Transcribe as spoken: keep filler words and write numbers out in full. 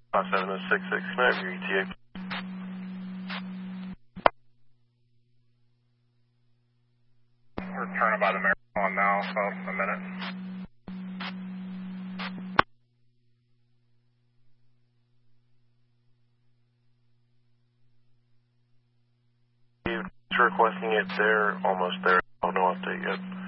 five seven oh six six, can I have your E T A? We're turning by the Marathon now, so a minute. You're requesting it there, almost there. Oh, no update yet.